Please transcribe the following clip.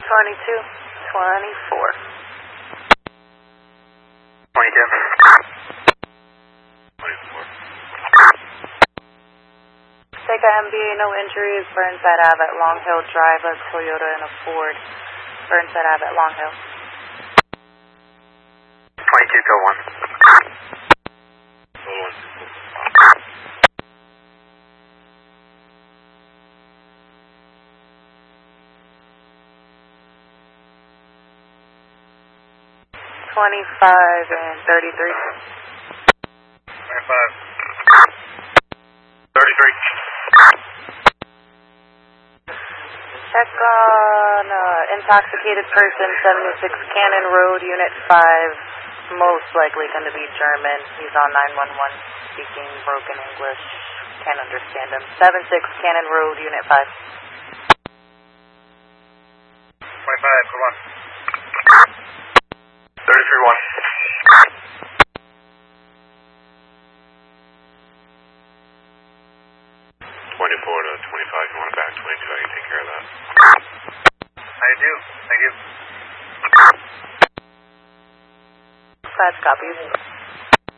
2224. 22. 24. Take a MBA, no injuries. Burnside Ave at Long Hill Drive, a Toyota and a Ford. Burnside Ave at Long Hill. 22 to 1. Total 1. 25 and 33. 25. 33. Check on intoxicated person, 76 Cannon Road, Unit 5. Most likely going to be German. He's on 911, speaking broken English. Can't understand him. 76 Cannon Road, Unit 5. 25 to 1. 33-1. 24 to 25. You want it back 22? I can take care of that. I do. Thank you. Flash copies.